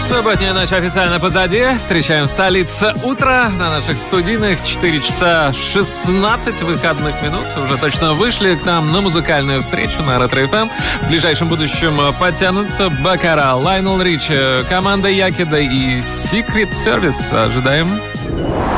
Субботняя ночь официально позади. Встречаем в столице утро. На наших студийных 4 часа 16 выходных минут. Уже точно вышли к нам на музыкальную встречу на Ретро-ФМ. В ближайшем будущем подтянутся Бакара, Лайонел Ричи, команда Якида и Secret Service. Ожидаем.